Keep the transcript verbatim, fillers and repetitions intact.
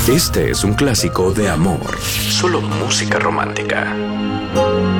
Este es un clásico de amor. Solo música romántica.